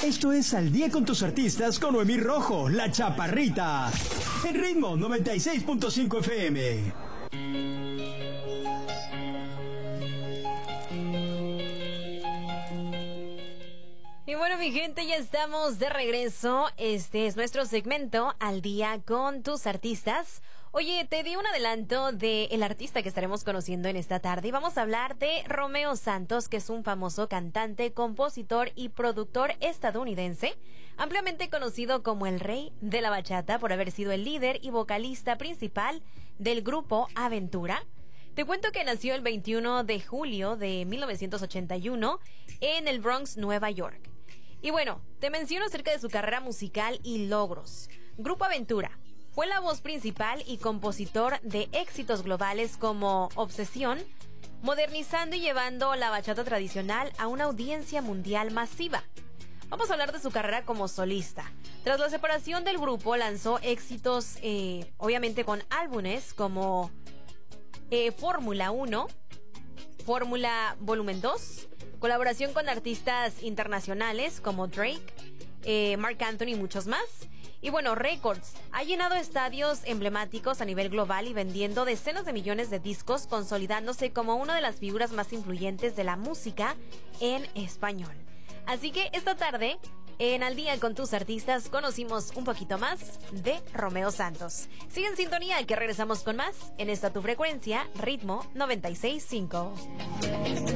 Esto es Al Día con tus artistas con Noemí Rojo, la Chaparrita. En Ritmo 96.5 FM. Y bueno, mi gente, ya estamos de regreso. Este es nuestro segmento Al Día con tus artistas. Oye, te di un adelanto del artista que estaremos conociendo en esta tarde y vamos a hablar de Romeo Santos, que es un famoso cantante, compositor y productor estadounidense, ampliamente conocido como el rey de la bachata por haber sido el líder y vocalista principal del grupo Aventura. Te cuento que nació el 21 de julio de 1981 en el Bronx, Nueva York. Y bueno, te menciono acerca de su carrera musical y logros. Grupo Aventura. Fue la voz principal y compositor de éxitos globales como Obsesión, modernizando y llevando la bachata tradicional a una audiencia mundial masiva. Vamos a hablar de su carrera como solista. Tras la separación del grupo, lanzó éxitos, obviamente con álbumes como Fórmula 1, Fórmula Volumen 2, colaboración con artistas internacionales como Drake, Marc Anthony y muchos más. Y bueno, Records ha llenado estadios emblemáticos a nivel global y vendiendo decenas de millones de discos, consolidándose como una de las figuras más influyentes de la música en español. Así que esta tarde, en Al Día con tus artistas, conocimos un poquito más de Romeo Santos. Sigue en sintonía, que regresamos con más en esta tu frecuencia, Ritmo 96.5.